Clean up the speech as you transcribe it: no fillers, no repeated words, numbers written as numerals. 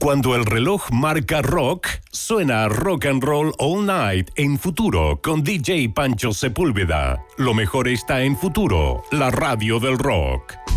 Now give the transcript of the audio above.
Cuando el reloj marca rock, suena Rock and Roll All Night en Futuro con DJ Pancho Sepúlveda. Lo mejor está en Futuro, la radio del rock.